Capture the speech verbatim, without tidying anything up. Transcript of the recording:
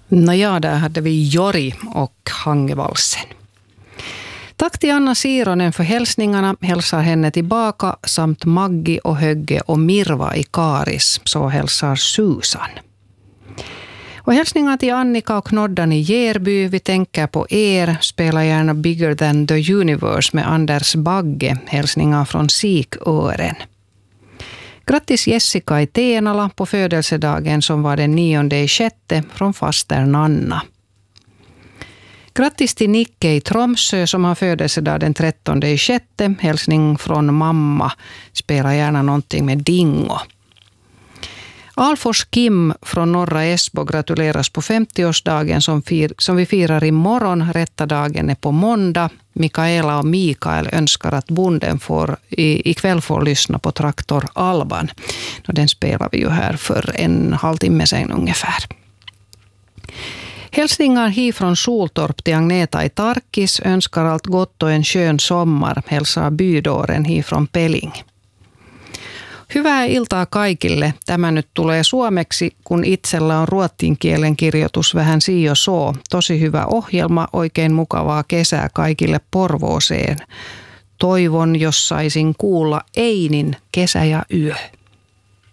Nåja, där hade vi Jori och Hangevalsen. Tack till Anna Sironen för hälsningarna, hälsar henne tillbaka samt Maggi och Högge och Mirva i Karis, så hälsar Susan. Och hälsningar till Annika och Knoddan i Järby, vi tänker på er, spela gärna Bigger than the Universe med Anders Bagge, hälsningar från Sikören. Grattis Jessica i Tenala på födelsedagen som var den nionde i sjätte från faster Nanna. Grattis till Nicke i Tromsö som har födelsedag den trettonde i sjätte. Hälsning från mamma. Spela gärna någonting med Dingo. Alfors Kim från Norra Esbo gratuleras på femtioårsdagen som, fir, som vi firar imorgon. Rätta dagen är på måndag. Mikaela och Mikael önskar att bonden får, i, ikväll får lyssna på Traktor Alban. Och den spelar vi ju här för en halvtimme sedan ungefär. Hälsningar hit från Soltorp till Agneta i Tarkis, önskar allt gott och en skön sommar, hälsar bydåren hit från Peling. Hyvää iltaa kaikille. Tämä nyt tulee suomeksi, kun itsellä on ruotsin kielen kirjoitus vähän siio soo. Tosi hyvä ohjelma, oikein mukavaa kesää kaikille Porvooseen. Toivon, jos saisin kuulla Einin Kesä ja yö.